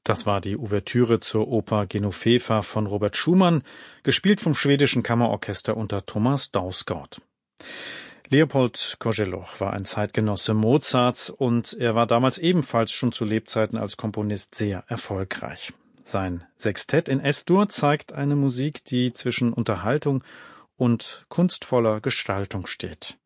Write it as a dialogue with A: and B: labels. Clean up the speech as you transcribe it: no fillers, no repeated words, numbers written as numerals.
A: Das war die Ouvertüre zur Oper Genoveva von Robert Schumann, gespielt vom schwedischen Kammerorchester unter Thomas Dausgaard. Leopold Kozeloch war ein Zeitgenosse Mozarts und er war damals ebenfalls schon zu Lebzeiten als Komponist sehr erfolgreich. Sein Sextett in S-Dur zeigt eine Musik, die zwischen Unterhaltung und kunstvoller Gestaltung steht.